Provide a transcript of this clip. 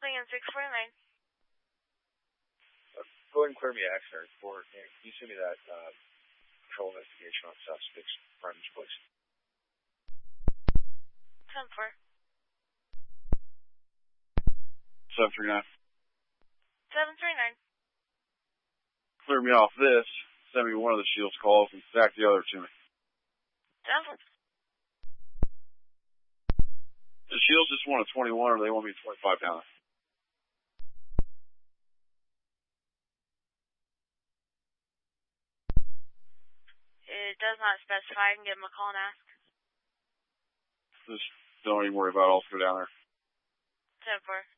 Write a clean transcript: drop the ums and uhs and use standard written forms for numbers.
swinging 649. Go ahead and clear me accident report. Can you send me that patrol investigation on South 6 Frontage, please? 10-4. 739. 739. Clear me off this. Send me one of the Shields calls and stack the other to me. 10-4. The Shields just want a 21 or they want me a 25 down. It does not specify. I can give him a call and ask. Just don't even worry about it. I'll go down there. 10-4.